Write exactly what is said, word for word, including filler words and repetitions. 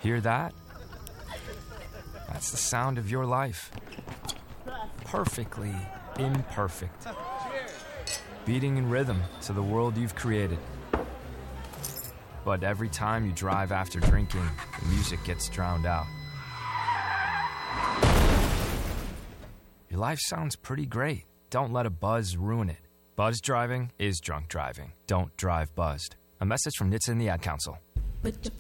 Hear that? That's the sound of your life. Perfectly imperfect. Beating in rhythm to the world you've created. But every time you drive after drinking, the music gets drowned out. Your life sounds pretty great. Don't let a buzz ruin it. Buzz driving is drunk driving. Don't drive buzzed. A message from N H T S A and the Ad Council. Put your